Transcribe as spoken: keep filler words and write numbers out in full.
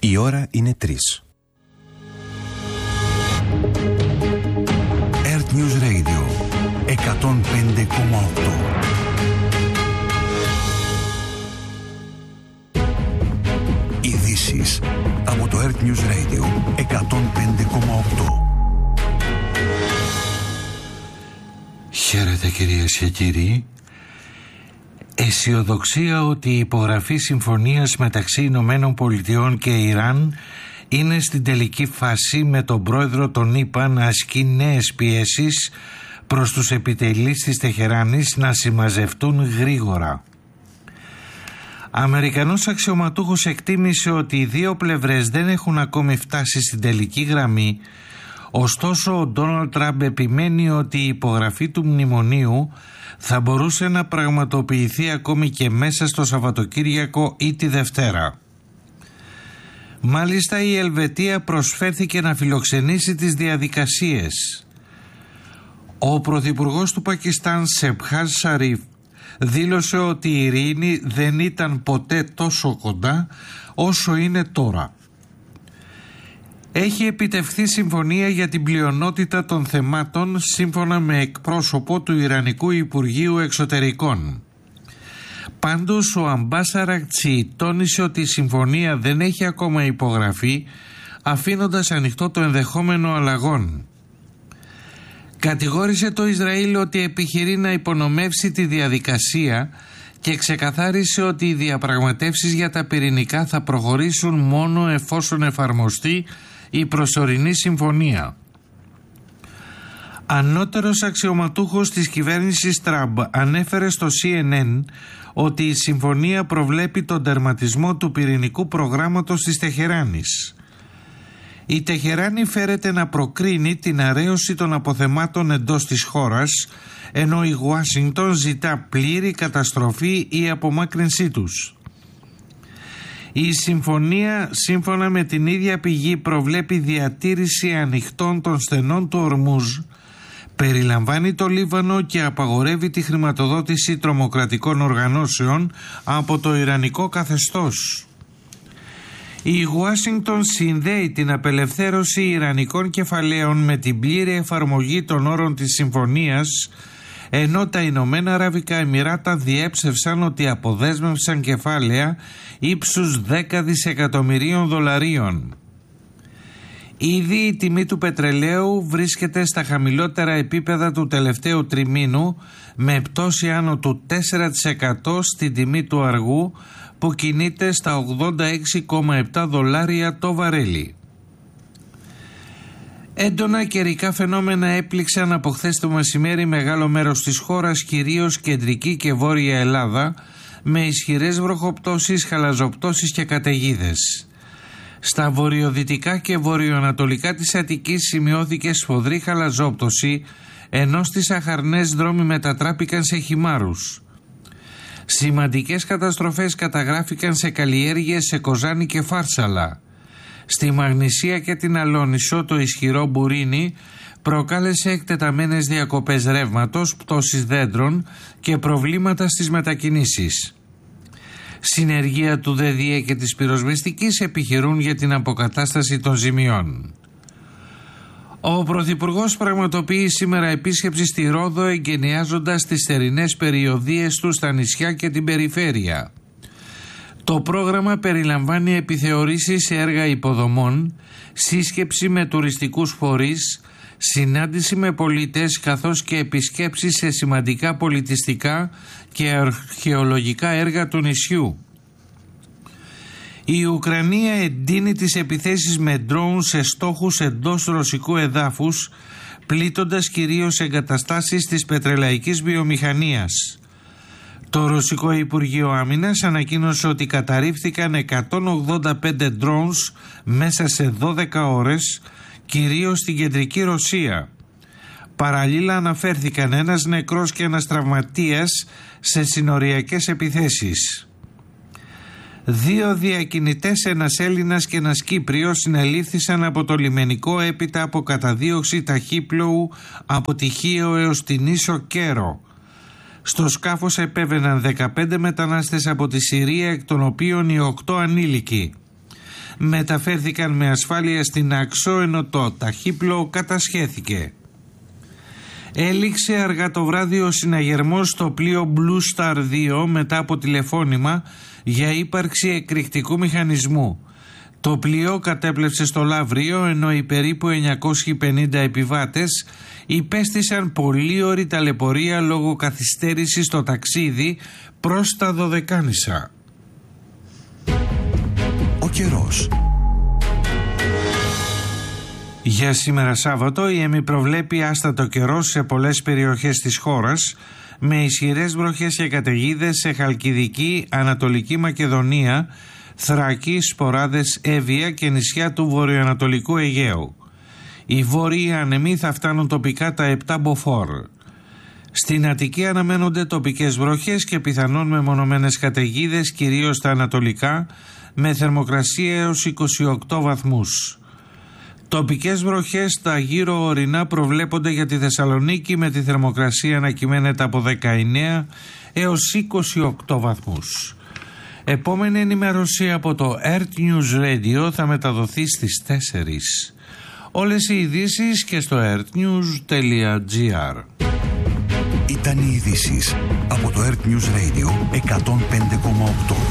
Η ώρα είναι τρεις. Earth News Radio εκατόν πέντε κόμμα οκτώ. Ειδήσεις από το Earth News Radio εκατόν πέντε κόμμα οκτώ. Χαίρετε κυρίες και κύριοι. Αισιοδοξία ότι η υπογραφή συμφωνίας μεταξύ Ηνωμένων Πολιτειών και Ιράν είναι στην τελική φάση, με τον πρόεδρο των ΗΠΑ να ασκεί νέες πιέσεις προς τους επιτελείς της Τεχεράνης να συμμαζευτούν γρήγορα. Αμερικανός αξιωματούχος εκτίμησε ότι οι δύο πλευρές δεν έχουν ακόμη φτάσει στην τελική γραμμή, ωστόσο ο Ντόναλντ Τραμπ επιμένει ότι η υπογραφή του μνημονίου θα μπορούσε να πραγματοποιηθεί ακόμη και μέσα στο Σαββατοκύριακο ή τη Δευτέρα. Μάλιστα η Ελβετία προσφέρθηκε να φιλοξενήσει τις διαδικασίες. Ο πρωθυπουργός του Πακιστάν, Σεμπχάζ Σαρίφ, δήλωσε ότι η ειρήνη δεν ήταν ποτέ τόσο κοντά όσο είναι τώρα. Έχει επιτευχθεί συμφωνία για την πλειονότητα των θεμάτων, σύμφωνα με εκπρόσωπο του Ιρανικού Υπουργείου Εξωτερικών. Πάντως ο Αμπάσαρακτσι τόνισε ότι η συμφωνία δεν έχει ακόμα υπογραφεί, αφήνοντας ανοιχτό το ενδεχόμενο αλλαγών. Κατηγόρησε το Ισραήλ ότι επιχειρεί να υπονομεύσει τη διαδικασία και ξεκαθάρισε ότι οι διαπραγματεύσεις για τα πυρηνικά θα προχωρήσουν μόνο εφόσον εφαρμοστεί η προσωρινή συμφωνία. Ανώτερος αξιωματούχος της κυβέρνησης Τραμπ ανέφερε στο σι εν εν ότι η συμφωνία προβλέπει τον τερματισμό του πυρηνικού προγράμματος της Τεχεράνης. Η Τεχεράνη φέρεται να προκρίνει την αρέωση των αποθεμάτων εντός της χώρας, ενώ η Ουάσιγκτον ζητά πλήρη καταστροφή ή απομάκρυνσή τους. Η συμφωνία, σύμφωνα με την ίδια πηγή, προβλέπει διατήρηση ανοιχτών των στενών του Ορμούζ, περιλαμβάνει το Λίβανο και απαγορεύει τη χρηματοδότηση τρομοκρατικών οργανώσεων από το Ιρανικό καθεστώς. Η Ουάσιγκτον συνδέει την απελευθέρωση Ιρανικών κεφαλαίων με την πλήρη εφαρμογή των όρων της συμφωνίας, ενώ τα Ηνωμένα Αραβικά Εμιράτα διέψευσαν ότι αποδέσμευσαν κεφάλαια ύψους δέκα δισεκατομμυρίων δολαρίων. Ήδη η τιμή του πετρελαίου βρίσκεται στα χαμηλότερα επίπεδα του τελευταίου τριμήνου, με πτώση άνω του τέσσερα τοις εκατό στην τιμή του αργού, που κινείται στα ογδόντα έξι κόμμα επτά δολάρια το βαρέλι. Έντονα καιρικά φαινόμενα έπληξαν από χθες το μεσημέρι μεγάλο μέρος της χώρας, κυρίως κεντρική και βόρεια Ελλάδα, με ισχυρές βροχοπτώσεις, χαλαζοπτώσεις και καταιγίδες. Στα βορειοδυτικά και βορειοανατολικά της Αττικής σημειώθηκε σφοδρή χαλαζόπτωση, ενώ στις αχαρνές δρόμοι μετατράπηκαν σε χυμάρους. Σημαντικές καταστροφές καταγράφηκαν σε καλλιέργειες σε Κοζάνη και Φάρσαλα. Στη Μαγνησία και την Αλόνισο το ισχυρό μπουρίνι προκάλεσε εκτεταμένες διακοπές ρεύματος, πτώσεις δέντρων και προβλήματα στις μετακινήσεις. Συνεργεία του ΔΔΕ και της πυροσβεστικής επιχειρούν για την αποκατάσταση των ζημιών. Ο Πρωθυπουργός πραγματοποιεί σήμερα επίσκεψη στη Ρόδο, εγκαινιάζοντας τις θερινές περιοδίες του στα νησιά και την περιφέρεια. Το πρόγραμμα περιλαμβάνει επιθεωρήσεις σε έργα υποδομών, σύσκεψη με τουριστικούς φορείς, συνάντηση με πολίτες, καθώς και επισκέψεις σε σημαντικά πολιτιστικά και αρχαιολογικά έργα του νησιού. Η Ουκρανία εντείνει τις επιθέσεις με ντρόουν σε στόχους εντός ρωσικού εδάφους, πλήττοντας κυρίως εγκαταστάσεις της πετρελαϊκής βιομηχανίας. Το Ρωσικό Υπουργείο Άμυνας ανακοίνωσε ότι καταρρίφθηκαν εκατόν ογδόντα πέντε drones μέσα σε δώδεκα ώρες, κυρίως στην κεντρική Ρωσία. Παραλλήλα αναφέρθηκαν ένας νεκρός και ένας τραυματίας σε συνοριακές επιθέσεις. Δύο διακινητές, ένας Έλληνας και ένας Κύπριος, συνελήφθησαν από το λιμενικό έπειτα από καταδίωξη ταχύπλοου από τη Χίο έως την ίσο Κέρο. Στο σκάφος επέβαιναν δεκαπέντε μετανάστες από τη Συρία, εκ των οποίων οι οκτώ ανήλικοι. μεταφέρθηκαν με ασφάλεια στην Αξό, ενώ το ταχύπλο κατασχέθηκε. Έληξε αργά το βράδυ ο συναγερμός στο πλοίο Blue Star δύο μετά από τηλεφώνημα για ύπαρξη εκρηκτικού μηχανισμού. Το πλοίο κατέπλευσε στο Λαύριο, ενώ οι περίπου εννιακόσιοι πενήντα επιβάτες υπέστησαν πολλή ώρη ταλαιπωρία λόγω καθυστέρησης στο ταξίδι προς τα Δωδεκάνησα. Ο καιρός. Για σήμερα Σάββατο η ΕΜΗ προβλέπει άστατο καιρό σε πολλές περιοχές της χώρας, με ισχυρές βροχές και καταιγίδες σε Χαλκιδική, Ανατολική Μακεδονία, Θράκη, Σποράδες, Εύβοια και νησιά του βορειοανατολικού Αιγαίου. Οι βόρειοι άνεμοι θα φτάνουν τοπικά τα επτά μποφόρ. Στην Αττική αναμένονται τοπικές βροχές και πιθανόν μεμονωμένες καταιγίδες, κυρίως στα ανατολικά, με θερμοκρασία έως είκοσι οκτώ βαθμούς. Τοπικές βροχές στα γύρω ορεινά προβλέπονται για τη Θεσσαλονίκη, με τη θερμοκρασία να κυμαίνεται από δεκαεννέα έως είκοσι οκτώ βαθμούς. Επόμενη ενημέρωση από το Earth News Radio θα μεταδοθεί στις τέσσερις. Όλες οι ειδήσεις και στο earthnews.gr. Ήταν οι ειδήσεις από το Earth News Radio εκατόν πέντε κόμμα οκτώ.